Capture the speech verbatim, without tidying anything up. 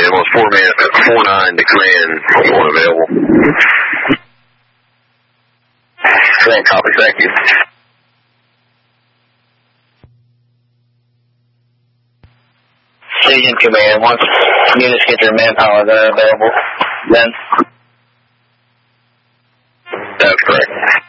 Command. Well, it's four man, four nine to command. One available. Command copy. Thank you. Agent Command. Once units get their manpower, they're available. Then. That's correct.